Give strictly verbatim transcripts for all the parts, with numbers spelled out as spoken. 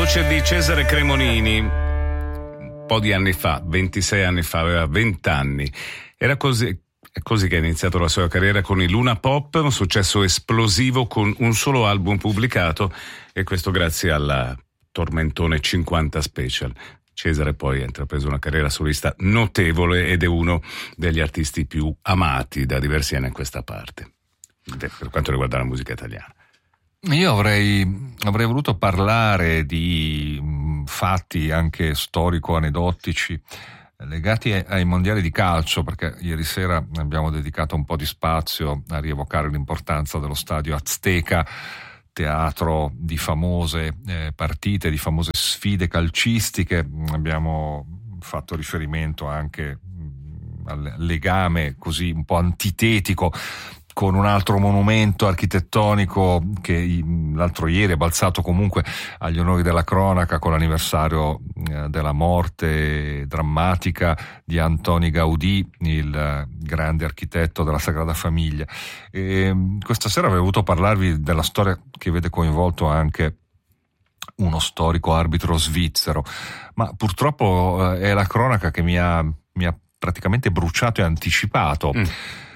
voce di Cesare Cremonini, un po' di anni fa, ventisei anni fa, aveva venti anni. Era così, è così che ha iniziato la sua carriera con i Luna Pop, un successo esplosivo con un solo album pubblicato, e questo grazie alla Tormentone cinquanta Special. Cesare poi ha intrapreso una carriera solista notevole ed è uno degli artisti più amati da diversi anni a questa parte, per quanto riguarda la musica italiana. Io avrei, avrei voluto parlare di mh, fatti anche storico-aneddotici legati ai, ai mondiali di calcio, perché ieri sera abbiamo dedicato un po' di spazio a rievocare l'importanza dello stadio Azteca, teatro di famose eh, partite, di famose sfide calcistiche. Abbiamo fatto riferimento anche mh, al legame così un po' antitetico con un altro monumento architettonico che l'altro ieri è balzato comunque agli onori della cronaca con l'anniversario della morte drammatica di Antoni Gaudì, il grande architetto della Sagrada Famiglia. E questa sera avevo voluto parlarvi della storia che vede coinvolto anche uno storico arbitro svizzero, ma purtroppo è la cronaca che mi ha, mi ha praticamente bruciato e anticipato. Mm.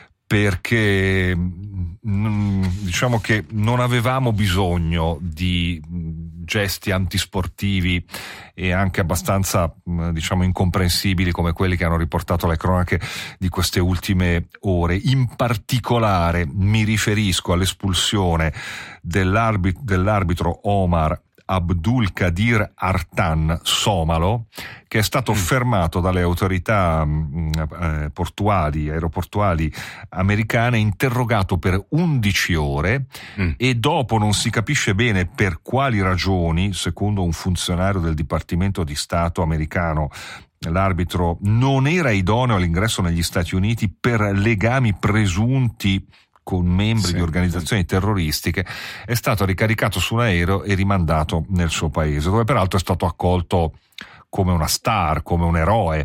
Perché diciamo che non avevamo bisogno di gesti antisportivi e anche abbastanza diciamo incomprensibili come quelli che hanno riportato le cronache di queste ultime ore. In particolare mi riferisco all'espulsione dell'arbit- dell'arbitro Omar Abdul Qadir Artan somalo, che è stato mm. fermato dalle autorità eh, portuali, aeroportuali americane, interrogato per undici ore mm. e dopo non si capisce bene per quali ragioni, secondo un funzionario del Dipartimento di Stato americano, l'arbitro non era idoneo all'ingresso negli Stati Uniti per legami presunti con membri sì, di organizzazioni sì. terroristiche, è stato ricaricato su un aereo e rimandato nel suo paese, dove peraltro è stato accolto come una star, come un eroe,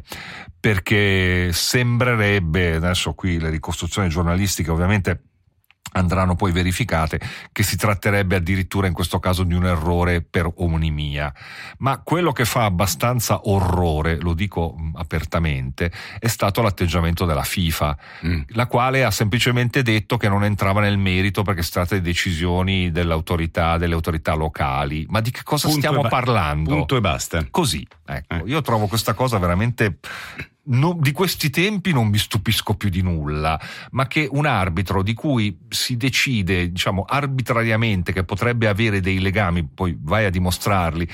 perché sembrerebbe, adesso qui le ricostruzioni giornalistiche ovviamente andranno poi verificate, che si tratterebbe addirittura in questo caso di un errore per omonimia. Ma quello che fa abbastanza orrore, lo dico apertamente, è stato l'atteggiamento della FIFA, mm. la quale ha semplicemente detto che non entrava nel merito perché si tratta di decisioni dell'autorità, delle autorità locali. Ma di che cosa punto stiamo ba- parlando? Punto e basta. Così, ecco. Eh. Io trovo questa cosa veramente... No, di questi tempi non mi stupisco più di nulla, ma che un arbitro di cui si decide, diciamo, arbitrariamente che potrebbe avere dei legami, poi vai a dimostrarli,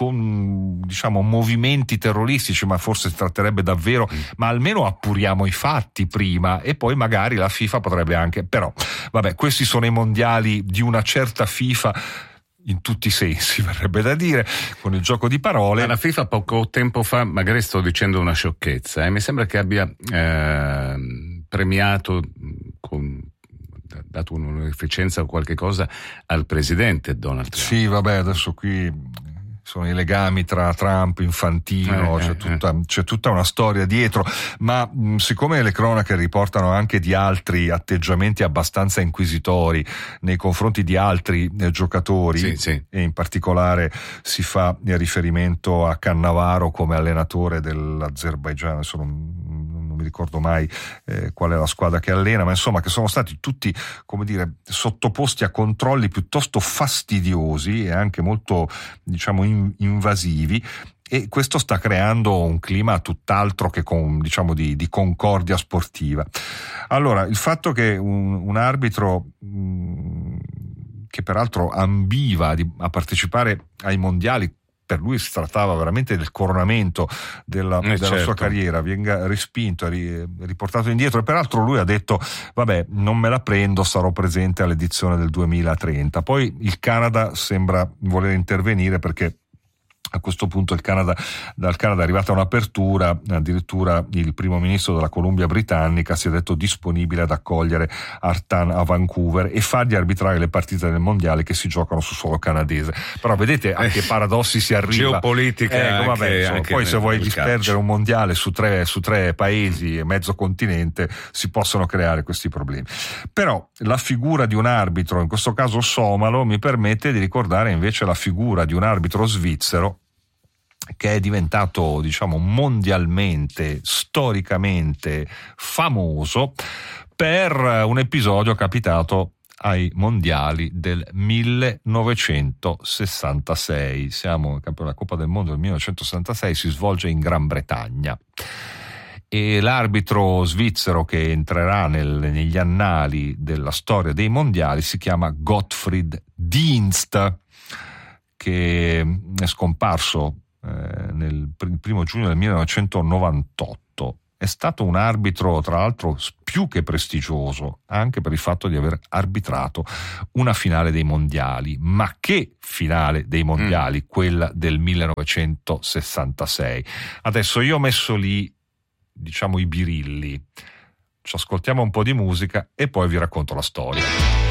con, diciamo, movimenti terroristici, ma forse si tratterebbe davvero, mm. ma almeno appuriamo i fatti prima e poi magari la FIFA potrebbe anche, però, vabbè, questi sono i mondiali di una certa FIFA, in tutti i sensi, verrebbe da dire, con il gioco di parole. Ma la FIFA poco tempo fa, magari sto dicendo una sciocchezza, eh, mi sembra che abbia eh, premiato, con, dato un'efficienza o qualche cosa al presidente Donald Trump. Sì, vabbè, adesso qui sono i legami tra Trump, Infantino, eh, c'è, eh, tutta, eh. c'è tutta una storia dietro, ma mh, siccome le cronache riportano anche di altri atteggiamenti abbastanza inquisitori nei confronti di altri eh, giocatori, sì, sì. e in particolare si fa riferimento a Cannavaro come allenatore dell'Azerbaigian, adesso non, non mi ricordo mai eh, qual è la squadra che allena, ma insomma che sono stati tutti, come dire, sottoposti a controlli piuttosto fastidiosi e anche molto, diciamo, in invasivi, e questo sta creando un clima tutt'altro che con, diciamo, di, di concordia sportiva. Allora, il fatto che un, un arbitro mh, che peraltro ambiva di, a partecipare ai mondiali, per lui si trattava veramente del coronamento della, eh, della certo. sua carriera, venga respinto e riportato indietro, e peraltro lui ha detto vabbè, non me la prendo, sarò presente all'edizione del duemilatrenta. Poi il Canada sembra voler intervenire perché A questo punto il Canada, dal Canada è arrivata un'apertura, addirittura il primo ministro della Columbia Britannica si è detto disponibile ad accogliere Artan a Vancouver e fargli arbitrare le partite del mondiale che si giocano su suolo canadese. Però vedete a che paradossi si arriva. Geopolitica. Eh, anche, vabbè, insomma, anche poi se vuoi calcio. disperdere un mondiale su tre, su tre paesi e mezzo continente si possono creare questi problemi. Però la figura di un arbitro, in questo caso somalo, mi permette di ricordare invece la figura di un arbitro svizzero che è diventato, diciamo, mondialmente, storicamente famoso per un episodio capitato ai mondiali del millenovecentosessantasei. Siamo il campione della Coppa del Mondo del millenovecentosessantasei, si svolge in Gran Bretagna. E l'arbitro svizzero che entrerà nel, negli annali della storia dei mondiali si chiama Gottfried Dienst, che è scomparso Eh, nel primo giugno del millenovecentonovantotto. È stato un arbitro, tra l'altro, più che prestigioso, anche per il fatto di aver arbitrato una finale dei mondiali. Ma che finale dei mondiali? Mm. Quella del millenovecentosessantasei. Adesso io ho messo lì, diciamo, i birilli. Ci ascoltiamo un po' di musica e poi vi racconto la storia.